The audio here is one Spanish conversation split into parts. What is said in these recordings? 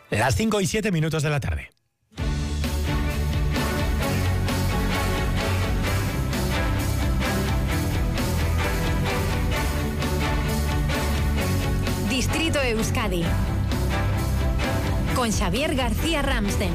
Las 5:07 de la tarde. Distrito Euskadi con Xavier García Ramsten.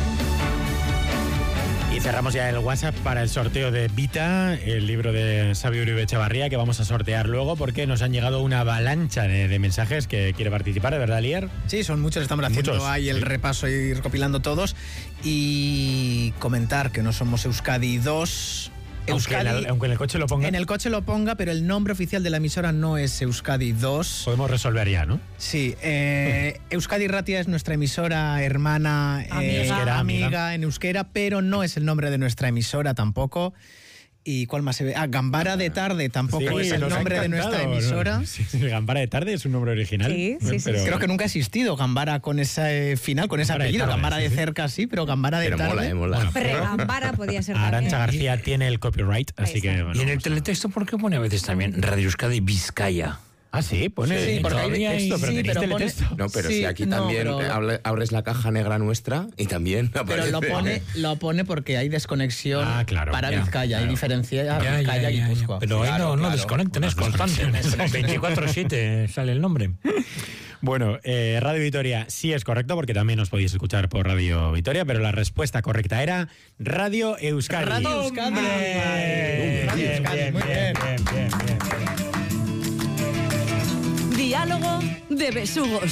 Y cerramos ya el WhatsApp para el sorteo de Vita, el libro de Xabi Uribe Echevarría, que vamos a sortear luego porque nos han llegado una avalancha de mensajes que quiere participar, ¿de verdad, Lier? Sí, son muchos, estamos haciendo ahí el repaso y recopilando todos. Y comentar que no somos Euskadi 2. Euskadi, aunque en el coche lo ponga. En el coche lo ponga, pero el nombre oficial de la emisora no es Euskadi 2. Podemos resolver ya, ¿no? Sí. Euskadi Ratia es nuestra emisora hermana, amiga en euskera, pero no es el nombre de nuestra emisora tampoco. ¿Y cuál más se ve? Gambara de Tarde tampoco es el nombre de nuestra emisora. ¿No? Sí, Gambara de Tarde es un nombre original. Sí. Creo que nunca ha existido Gambara con ese final, con ese apellido. Gambara de cerca sí, pero Gambara de Tarde. Mola. Bueno, Pre-Gambara podía ser Arantxa García tiene el copyright, así que... Bueno, y en el teletexto, ¿por qué pone a veces también Radio Euskadi Vizcaya? Ah, sí, pone todavía texto, pero tenéis teletexto. No, pero Sí, si aquí no, también abres la caja negra nuestra y también aparece. Pero lo pone porque hay desconexión para Vizcaya, hay diferencia Vizcaya y Guipúzcoa. Pero ahí no desconecten, es constante. 24/7 sale el nombre. Bueno, Radio Vitoria sí es correcto porque también os podéis escuchar por Radio Vitoria, pero la respuesta correcta era Radio Euskadi. Radio Euskadi. Radio Euskadi, muy bien. Diálogo de besugos.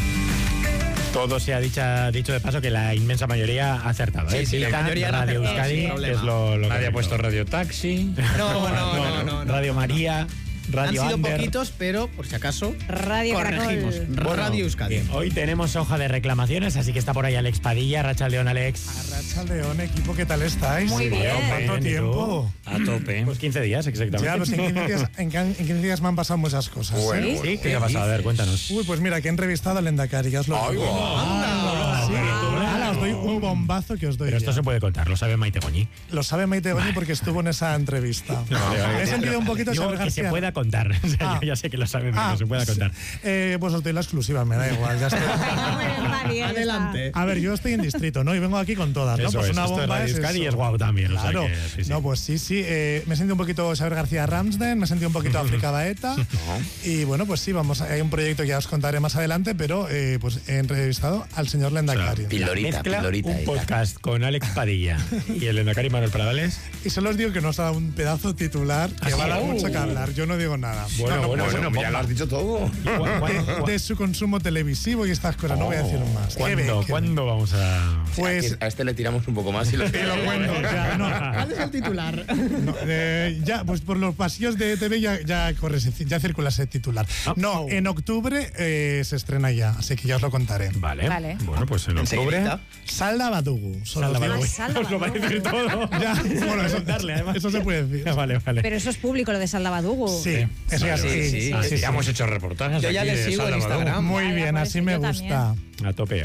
Todo se ha dicho de paso que la inmensa mayoría ha acertado. Sí, la mayoría Radio Euskadi, que es lo Nadie ha puesto Radio Taxi. No. Radio María. Radio Han sido Under. poquitos, pero por si acaso Radio corregimos. Caracol. Radio Euskadi. Hoy tenemos hoja de reclamaciones, así que está por ahí Alex Padilla. Rachaldeón, Alex. Arratsaldeon, equipo, ¿qué tal estáis? Muy bien. ¿Cuánto tiempo? A tope. Pues 15 días, exactamente. Ya, pues en 15 días me han pasado muchas cosas. Bueno, ¿Sí? ¿Sí? ¿Qué te ha pasado? A ver, cuéntanos. Uy, pues mira, que he entrevistado al Endacari, ya os lo digo. Ahora os doy un bombazo que os doy. Pero esto ya. se puede contar, lo sabe Maite Goñi. Lo sabe Maite Goñi porque estuvo en esa entrevista. Vale. He sentido un poquito Digo Xavier que se García. pueda contar. O sea, yo ya sé que lo sabe, pero que se pueda contar. Pues os doy la exclusiva, me da igual. Ya está. Adelante. A ver, yo estoy en distrito, ¿no? Y vengo aquí con todas, ¿no? Eso pues es, una esto de bomba Radio es Euskadi eso. es guau también. Claro. O sea que, sí. No, pues sí. Me he sentido un poquito Xavier García Ramsden, me he sentido un poquito África Baeta. Y bueno, pues sí, hay un proyecto que ya os contaré más adelante, pero pues he entrevistado al señor Lendakari. Pildorita, un podcast con Alex Padilla y el Endacari Manuel Pradales. Y solo os digo que nos ha dado un pedazo titular que va a dar mucho que hablar. Yo no digo nada. Bueno, ya lo has dicho todo. De su consumo televisivo y estas cosas, no voy a decir más. ¿Cuándo vamos a...? Pues A este le tiramos un poco más y lo te lo cuento, ya, no. ¿Cuál es el titular? No, ya, pues por los pasillos de TV ya circula ese titular. No, en octubre se estrena ya, así que ya os lo contaré. Vale. Bueno, pues en octubre... Salda Badugu. Salda Badugu. Os lo va a decir todo. Ya, bueno, eso, además. Eso se puede decir. Vale. Pero eso es público, lo de Saldabadugu. Sí, eso ya sí. Ya hemos hecho reportajes. Yo ya aquí le de sigo en Salvador. Instagram. Muy bien, por así eso me yo gusta. A tope.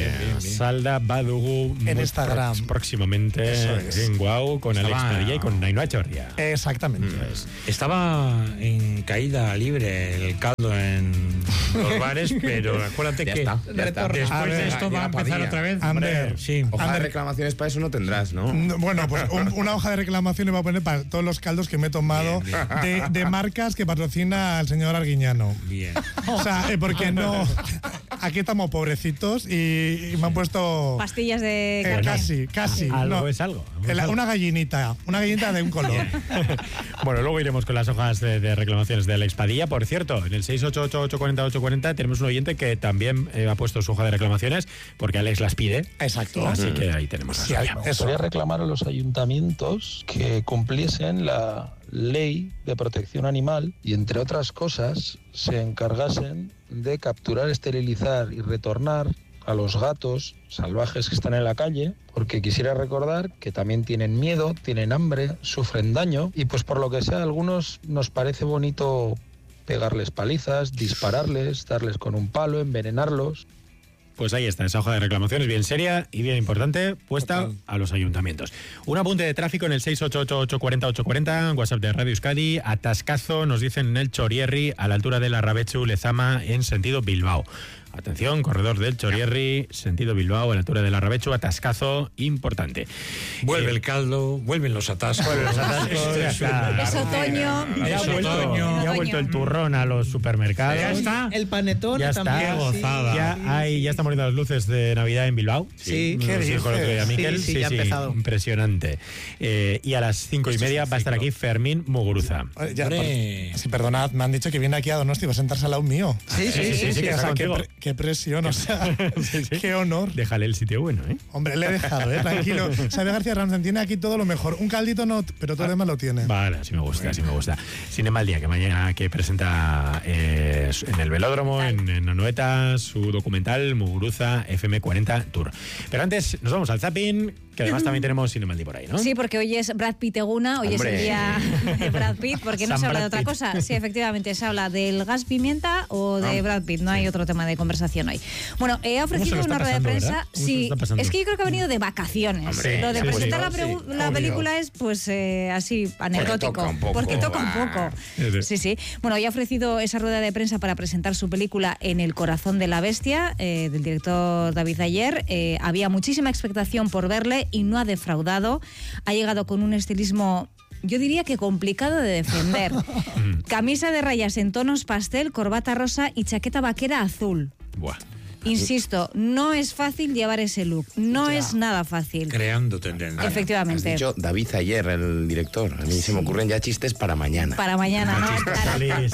Salda Badugu En Instagram. Próximamente Eso es. en Guau con Alex Padilla y con Ainhoa Echevarría. Exactamente. Estaba en caída libre el caldo en los bares, pero acuérdate Ya que está. después A ver, de esto va a empezar Padilla. otra vez. Ander. Sí. Hoja de reclamaciones para eso no tendrás, ¿no? Bueno, pues una hoja de reclamación le voy a poner para todos los caldos que me he tomado de marcas que patrocina al señor Arguiñano. Bien. O sea, porque no... Aquí estamos pobrecitos y me han puesto... Pastillas de carne. Casi. Algo no. es algo. Una gallinita de un color. Bueno, luego iremos con las hojas de reclamaciones de Alex Padilla. Por cierto, en el 688-840-840 tenemos un oyente que también ha puesto su hoja de reclamaciones porque Alex las pide. Exacto. Así que ahí tenemos las hojas. Eso. Quería reclamar a los ayuntamientos que cumpliesen la ley de protección animal y, entre otras cosas, se encargasen de capturar, esterilizar y retornar a los gatos salvajes que están en la calle, porque quisiera recordar que también tienen miedo, tienen hambre, sufren daño y pues por lo que sea a algunos nos parece bonito pegarles palizas, dispararles, darles con un palo, envenenarlos. Pues ahí está, esa hoja de reclamaciones bien seria y bien importante, puesta a los ayuntamientos. Un apunte de tráfico en el 688-840-840, WhatsApp de Radio Euskadi, atascazo, nos dicen en el Chorierri, a la altura de la Rabechu Lezama, en sentido Bilbao. Atención, corredor del Chorierri, sentido Bilbao, a la altura de la Rabechu, atascazo importante. Vuelve el caldo, vuelven los atascos. Ya está. Es otoño. Ya ha vuelto el turrón a los supermercados. Ya está. El panetón Ya está. también. Qué gozada. Ya están poniendo las luces de Navidad en Bilbao. Sí, Nos ¿qué dijo el otro día dices? Miquel. Sí, ya ha empezado. Impresionante. Y a las 5:30 va a estar aquí Fermín Muguruza. Sí, perdonad, me han dicho que viene aquí a Donosti, va a sentarse al lado mío. Sí, sí, O sea, está contigo. qué presión, o sea, qué honor. Déjale el sitio bueno, ¿eh? Hombre, le he dejado, tranquilo. Xavi García Ramsden tiene aquí todo lo mejor. Un caldito no, pero todo lo demás lo tiene. Vale, así me gusta, así me gusta. Cinema al día, que mañana que presenta en el Velódromo, en Anoeta, su documental Muguruza FM40 Tour. Pero antes nos vamos al zapping, que además también tenemos Cinema al día por ahí, ¿no? Sí, porque hoy es Brad Pitt Eguna, hoy Hombre. es el día de Brad Pitt, porque no San se habla de Brad otra Pitt. cosa. Sí, efectivamente, se habla del gas pimienta o de Brad Pitt, no hay otro tema de conversación hoy. Bueno, he ofrecido está una rueda de pasando, prensa. verdad? ¿Cómo se lo Sí, está pasando? es que yo creo que ha venido de vacaciones. Hombre, lo de sí, presentar sí, la película es pues así anecdótico. toca un poco, porque toca un poco. Sí. Sí. Bueno, hoy ha ofrecido esa rueda de prensa para presentar su película En el corazón de la bestia, del director David Ayer. Había muchísima expectación por verle y no ha defraudado. Ha llegado con un estilismo, yo diría que complicado de defender. Camisa de rayas en tonos pastel, corbata rosa y chaqueta vaquera azul. Buah. Insisto, no es fácil llevar ese look. No es nada fácil. Creando tendencia. Has Efectivamente. dicho David Ayer, el director. A mí se me ocurren ya chistes para mañana. Para mañana, ¿no? Feliz.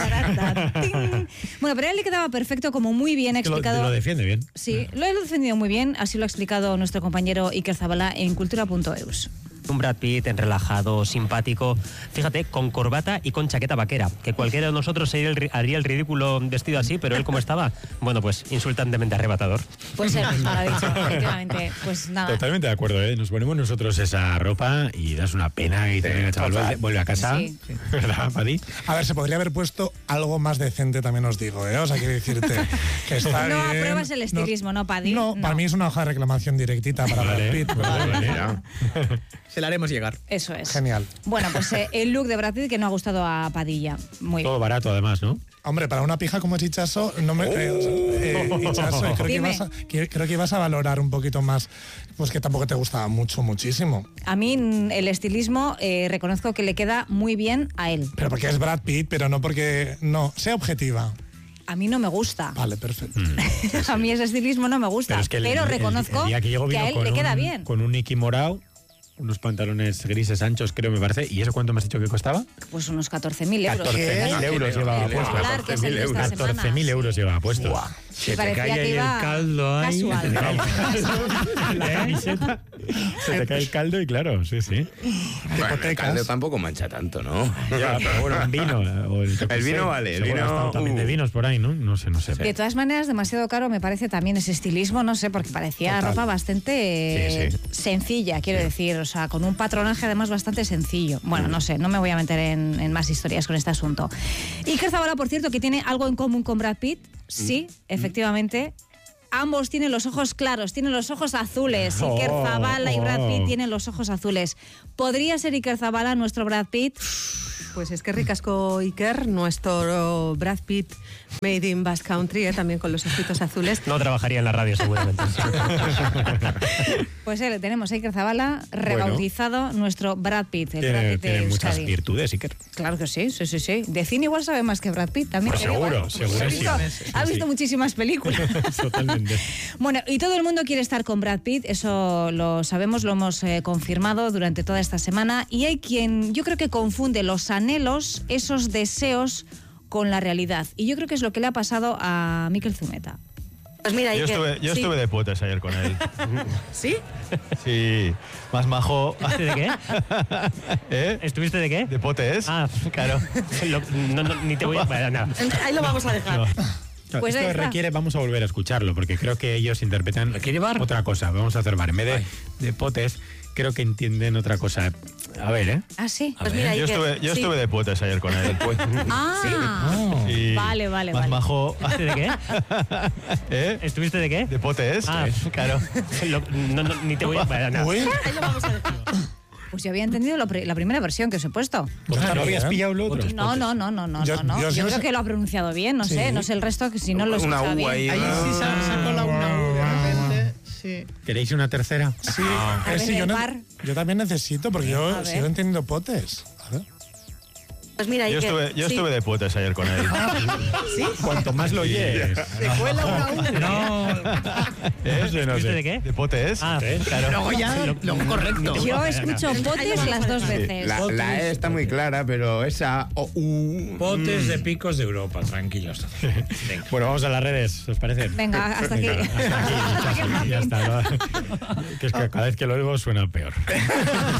Tin. Bueno, pero a él le quedaba perfecto, como muy bien Que lo explicado. defiende bien. Sí, lo he defendido muy bien, así lo ha explicado nuestro compañero Iker Zabala en cultura.eus. Un Brad Pitt relajado, simpático, fíjate, con corbata y con chaqueta vaquera, que cualquiera de nosotros haría el ridículo vestido así, pero él como estaba, bueno, pues insultantemente arrebatador. Pues él mismo lo ha dicho, efectivamente. Pues nada. Totalmente de acuerdo, ¿eh? Nos ponemos nosotros esa ropa y das una pena y te venga, chaval, vuelve a casa. Sí. ¿Verdad, Padi? A ver, se podría haber puesto algo más decente, también os digo, ¿eh? O sea, quiero decirte que está No bien. apruebas el estilismo, ¿no, Paddy? No, para mí es una hoja de reclamación directita para Brad Pitt. Vale. Se la haremos llegar. Eso es. Genial. Bueno, pues el look de Brad Pitt que no ha gustado a Padilla. Muy bien. Todo barato, además, ¿no? Hombre, para una pija como Chichazo, no me. Chichazo, Dime. creo que ibas a valorar un poquito más, pues que tampoco te gustaba muchísimo. A mí el estilismo reconozco que le queda muy bien a él. Pero porque es Brad Pitt, pero no porque. No, sea objetiva. A mí no me gusta. Vale, perfecto. A mí ese estilismo no me gusta. Pero es que reconozco el día que llegó que vino a él con le queda un- bien. Con un Nicky morado, unos pantalones grises anchos, creo, me parece. ¿Y eso cuánto me has dicho que costaba? Pues unos 14.000 euros. 14.000 euros llevaba puesto. Hablar, que es el de esta semana. 14.000 euros llevaba puesto. Se te parecía cae que ahí iba el caldo ahí. casual. La camiseta. Se te cae el caldo y claro, sí, sí. Bueno, el caldo tampoco mancha tanto, ¿no? Ya, pero bueno, un vino. O yo qué El sé. vino vale, el Seguro ha vino, estado también de vinos por ahí, ¿no? No sé. De todas maneras, demasiado caro me parece también ese estilismo, no sé, porque parecía ropa bastante Sí. sencilla, quiero decir, o sea, con un patronaje además bastante sencillo. Bueno, no sé, no me voy a meter en más historias con este asunto. Iker Zabala, por cierto, que tiene algo en común con Brad Pitt, sí, efectivamente. Ambos tienen los ojos claros, tienen los ojos azules. Iker Zabala y Brad Pitt tienen los ojos azules. ¿Podría ser Iker Zabala nuestro Brad Pitt? Pues es que ricasco Iker, nuestro Brad Pitt made in Basque Country, también con los ojitos azules. No trabajaría en la radio seguramente. Pues le tenemos a Iker Zabala rebautizado nuestro Brad Pitt. El Brad Pitt de Tiene muchas Euskadi. virtudes, Iker. Claro que sí. De cine igual sabe más que Brad Pitt también. Pues seguro, segurísimo. Ha visto muchísimas películas. Totalmente. Bueno, y todo el mundo quiere estar con Brad Pitt, eso lo sabemos, lo hemos confirmado durante toda esta semana. Y hay quien yo creo que confunde los anhelos, esos deseos, con la realidad. Y yo creo que es lo que le ha pasado a Mikel Zumeta. Pues mira, Yo Iker, estuve de potes ayer con él. ¿Sí? Sí, más majo. ¿Estuviste de qué? ¿Eh? ¿Estuviste de qué? ¿De potes? Ah, claro. Ni te voy a... Bueno, nada. Ahí lo vamos a dejar. Pues ahí esto está. requiere, vamos a volver a escucharlo, porque creo que ellos interpretan otra cosa. Vamos a hacer bar. En vez de potes, creo que entienden otra cosa. A ver, ¿eh? Ah, sí. Pues mira, Yo Iker, estuve de potes ayer con él. Ah, Sí. vale. Más majo. ¿Estuviste de qué? ¿Eh? ¿Estuviste de qué? ¿De potes? Ah, Claro. Ni te voy a... Bueno, nada. Uy, ahí lo vamos a dejar. Pues yo había entendido la primera versión que os he puesto. Pues ¿no habías pillado lo otro? No. Yo creo que lo ha pronunciado bien, no sé el resto, que si no lo escucha bien. Ahí sí sacó la una U de repente. Sí. ¿Queréis una tercera? Sí, A ver, sí, el par. yo también necesito, porque A yo ver. sigo entendiendo potes. A ver. Pues mira, Yo estuve de potes ayer con él. ¿Sí? Cuanto más lo oyes. Se cuela una U. No, No sé. ¿De qué? ¿De potes? Ah, claro. Luego ya, lo correcto. Yo escucho potes las dos veces. La E está muy clara, pero esa U... potes de picos de Europa, tranquilos. Venga. Bueno, vamos a las redes, ¿os parece? Venga, hasta aquí. Hasta aquí, ya está. ¿No? Que es que cada vez que lo oigo suena peor.